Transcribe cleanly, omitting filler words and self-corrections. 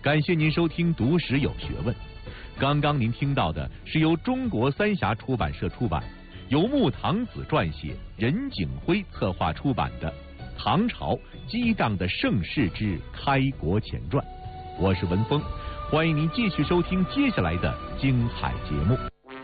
感谢您收听《读史有学问》。刚刚您听到的是由中国三峡出版社出版，由穆唐子撰写，任景辉策划出版的《唐朝激荡的盛世之开国前传》。我是文峰，欢迎您继续收听接下来的精彩节目。